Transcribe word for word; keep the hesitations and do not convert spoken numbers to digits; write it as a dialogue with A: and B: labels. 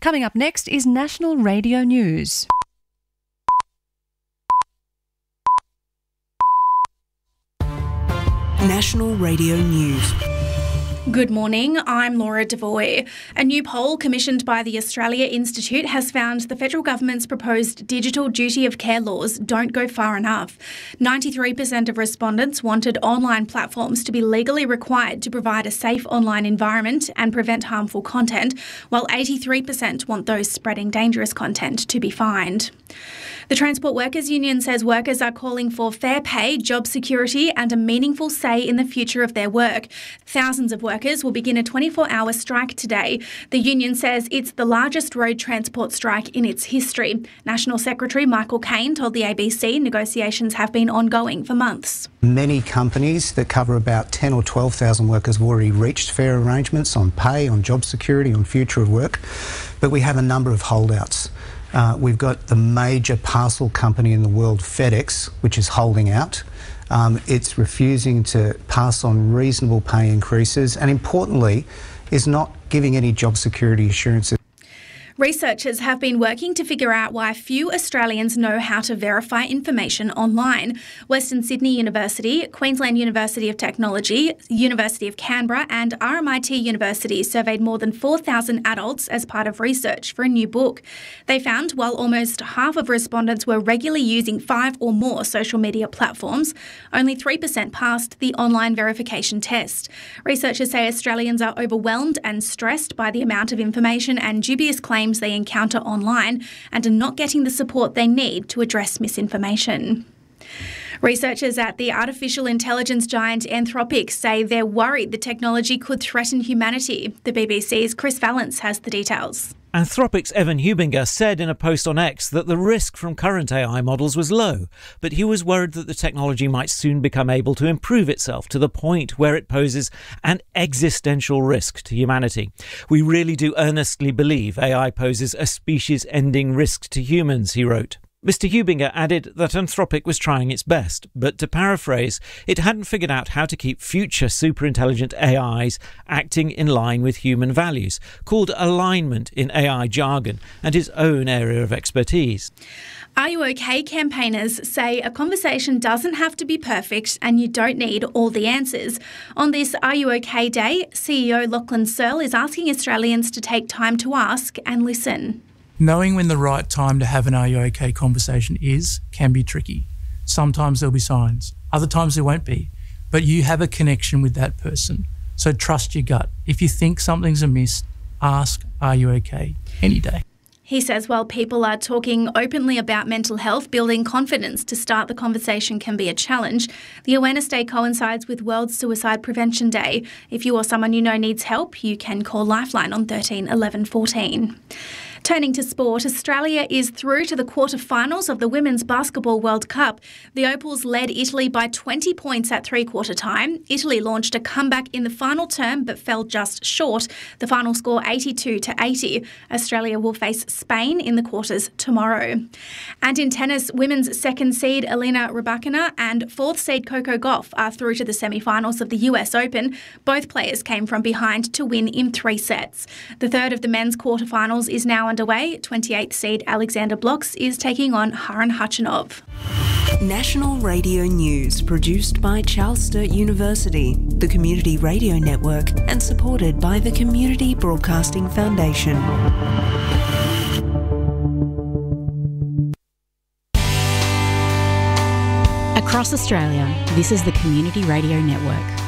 A: Coming up next is National Radio News.
B: National Radio News.
C: Good morning, I'm Laura Devoy. A new poll commissioned by the Australia Institute has found the federal government's proposed digital duty of care laws don't go far enough. ninety-three percent of respondents wanted online platforms to be legally required to provide a safe online environment and prevent harmful content, while eighty-three percent want those spreading dangerous content to be fined. The Transport Workers Union says workers are calling for fair pay, job security and a meaningful say in the future of their work. Thousands of workers will begin a twenty-four hour strike today. The union says it's the largest road transport strike in its history. National Secretary Michael Caine told the A B C negotiations have been ongoing for months.
D: Many companies that cover about ten or twelve thousand workers have already reached fair arrangements on pay, on job security, on future of work, but we have a number of holdouts. Uh, we've got the major parcel company in the world, FedEx, which is holding out. Um, it's refusing to pass on reasonable pay increases and, importantly, is not giving any job security assurances.
C: Researchers have been working to figure out why few Australians know how to verify information online. Western Sydney University, Queensland University of Technology, University of Canberra and R M I T University surveyed more than four thousand adults as part of research for a new book. They found while almost half of respondents were regularly using five or more social media platforms, only three percent passed the online verification test. Researchers say Australians are overwhelmed and stressed by the amount of information and dubious claims they encounter online and are not getting the support they need to address misinformation. Researchers at the artificial intelligence giant Anthropic say they're worried the technology could threaten humanity. The B B C's Chris Valence has the details.
E: Anthropic's Evan Hubinger said in a post on X that the risk from current A I models was low, but he was worried that the technology might soon become able to improve itself to the point where it poses an existential risk to humanity. We really do earnestly believe A I poses a species-ending risk to humans, he wrote. Mister Hubinger added that Anthropic was trying its best, but to paraphrase, it hadn't figured out how to keep future superintelligent A Is acting in line with human values, called alignment in A I jargon, and his own area of expertise.
C: Are You OK campaigners say a conversation doesn't have to be perfect and you don't need all the answers. On this Are You OK Day, C E O Lachlan Searle is asking Australians to take time to ask and listen.
F: Knowing when the right time to have an Are You OK conversation is can be tricky. Sometimes there'll be signs, other times there won't be, but you have a connection with that person. So trust your gut. If you think something's amiss, ask, are you okay? Any day.
C: He says while people are talking openly about mental health, building confidence to start the conversation can be a challenge. The Awareness Day coincides with World Suicide Prevention Day. If you or someone you know needs help, you can call Lifeline on thirteen eleven fourteen. Turning to sport, Australia is through to the quarter-finals of the Women's Basketball World Cup. The Opals led Italy by twenty points at three-quarter time. Italy launched a comeback in the final term but fell just short. The final score eighty-two to eighty. Australia will face Spain in the quarters tomorrow. And in tennis, women's second seed Elena Rybakina and fourth seed Coco Gauff are through to the semi-finals of the U S Open. Both players came from behind to win in three sets. The third of the men's quarterfinals is now underway. twenty-eighth seed Alexander Blocks is taking on Haran Khachanov.
B: National Radio News, produced by Charles Sturt University, the Community Radio Network, and supported by the Community Broadcasting Foundation.
G: Across Australia, this is the Community Radio Network.